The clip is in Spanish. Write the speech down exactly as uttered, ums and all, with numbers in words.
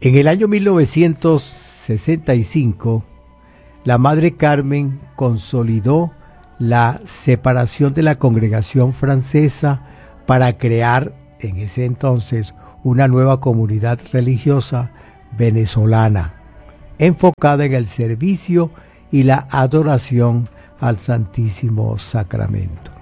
En el año mil novecientos sesenta y cinco, la Madre Carmen consolidó la separación de la congregación francesa para crear en ese entonces una nueva comunidad religiosa venezolana, enfocada en el servicio y la adoración al Santísimo Sacramento.